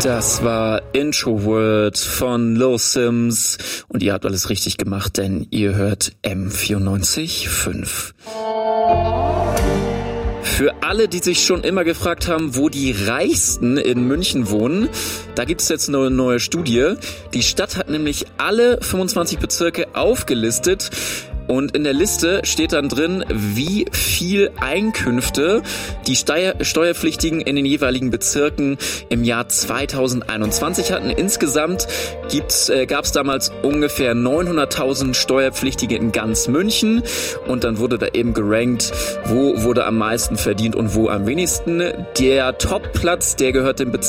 Das war Intro World von Lil Sims und ihr habt alles richtig gemacht, denn ihr hört M94.5. Für alle, die sich schon immer gefragt haben, wo die Reichsten in München wohnen, da gibt es jetzt eine neue Studie. Die Stadt hat nämlich alle 25 Bezirke aufgelistet. Und in der Liste steht dann drin, wie viel Einkünfte die Steuerpflichtigen in den jeweiligen Bezirken im Jahr 2021 hatten. Insgesamt gab es damals ungefähr 900.000 Steuerpflichtige in ganz München. Und dann wurde da eben gerankt, wo wurde am meisten verdient und wo am wenigsten. Der Top-Platz, der gehört dem Bezirk